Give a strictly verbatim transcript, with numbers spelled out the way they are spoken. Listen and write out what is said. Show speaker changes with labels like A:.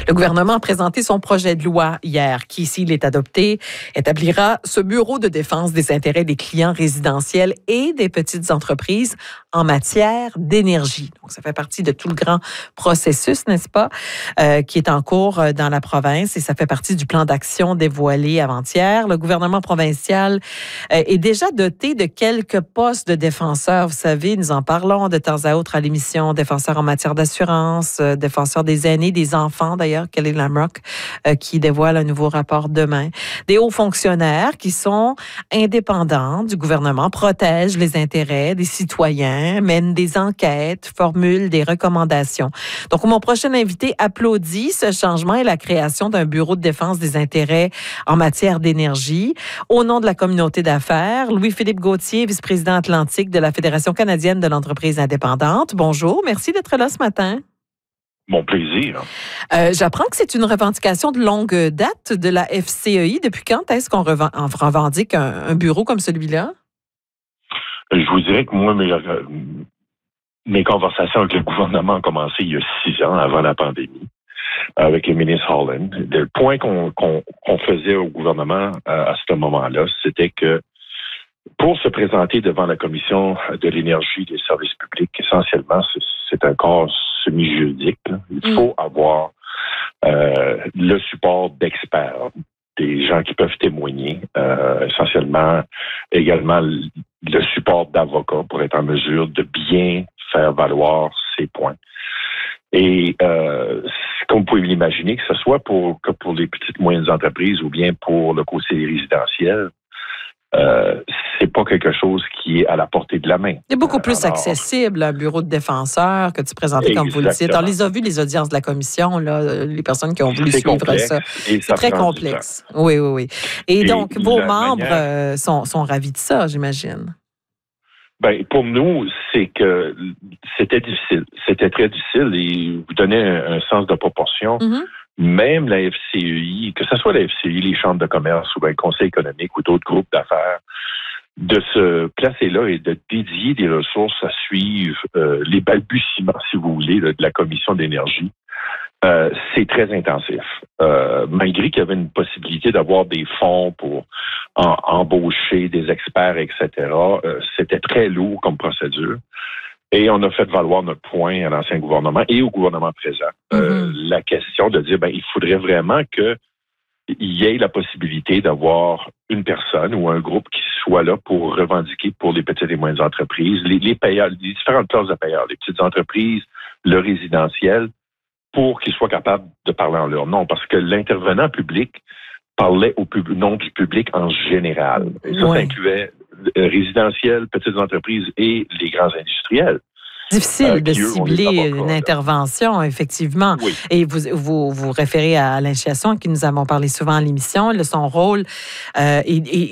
A: Le gouvernement a présenté son projet de loi hier qui, s'il est adopté, établira ce bureau de défense des intérêts des clients résidentiels et des petites entreprises en matière d'énergie. Donc, ça fait partie de tout le grand processus, n'est-ce pas, euh, qui est en cours dans la province et ça fait partie du plan d'action dévoilé avant-hier. Le gouvernement provincial euh, est déjà doté de quelques postes de défenseurs. Vous savez, nous en parlons de temps à autre à l'émission, défenseurs en matière d'assurance, euh, défenseurs des aînés, des enfants d'ailleurs, Kelly Lamrock, euh, qui dévoile un nouveau rapport demain. Des hauts fonctionnaires qui sont indépendants du gouvernement, protègent les intérêts des citoyens, mènent des enquêtes, formulent des recommandations. Donc, mon prochain invité applaudit ce changement et la création d'un bureau de défense des intérêts en matière d'énergie. Au nom de la communauté d'affaires, Louis-Philippe Gauthier, vice-président Atlantique de la Fédération canadienne de l'entreprise indépendante. Bonjour, merci d'être là ce matin.
B: Mon plaisir.
A: Euh, j'apprends que c'est une revendication de longue date de la F C E I. Depuis quand est-ce qu'on revendique un, un bureau comme celui-là?
B: Je vous dirais que moi, mes, mes conversations avec le gouvernement ont commencé il y a six ans, avant la pandémie, avec le ministre Holland. Le point qu'on, qu'on, qu'on faisait au gouvernement à, à ce moment-là, c'était que pour se présenter devant la Commission de l'énergie et des services publics, essentiellement, c'est, c'est un corps semi-juridique. Là. Il faut mm. avoir euh, le support d'experts, des gens qui peuvent témoigner, euh, essentiellement également le support d'avocats pour être en mesure de bien faire valoir ses points. Et euh, comme vous pouvez l'imaginer, que ce soit pour, que pour les petites et moyennes entreprises ou bien pour le côté résidentiel, Euh, c'est pas quelque chose qui est à la portée de la main.
A: C'est beaucoup plus Alors, accessible, un bureau de défenseur que tu présentais comme vous le dites. On les a vus, les audiences de la commission, là, les personnes qui ont voulu
B: c'est
A: suivre
B: complexe,
A: ça.
B: C'est ça
A: très complexe. Oui, oui, oui. Et, et donc, vos membres manière... euh, sont, sont ravis de ça, j'imagine.
B: Ben, pour nous, c'est que c'était difficile. C'était très difficile et vous donnez un, un sens de proportion. Mm-hmm. Même la F C E I, que ce soit la F C E I, les chambres de commerce ou bien le Conseil économique ou d'autres groupes d'affaires, de se placer là et de dédier des ressources à suivre euh, les balbutiements, si vous voulez, là, de la Commission d'énergie, euh, c'est très intensif. Euh, malgré qu'il y avait une possibilité d'avoir des fonds pour en, embaucher des experts, et cetera, euh, c'était très lourd comme procédure. Et on a fait valoir notre point à l'ancien gouvernement et au gouvernement présent. Mm-hmm. Euh, la question de dire, ben, il faudrait vraiment qu'il y ait la possibilité d'avoir une personne ou un groupe qui soit là pour revendiquer pour les petites et moyennes entreprises, les, les payeurs, les différentes classes de payeurs, les petites entreprises, le résidentiel, pour qu'ils soient capables de parler en leur nom. Parce que l'intervenant public parlait au pub- nom du public en général. Et ça, ouais. ça incluait résidentiel, petites entreprises et les grands industriels.
A: Difficile euh, de cibler une intervention, effectivement.
B: Oui.
A: Et vous, vous vous référez à Alain Chiasson, qui nous avons parlé souvent à l'émission, son rôle euh, est, est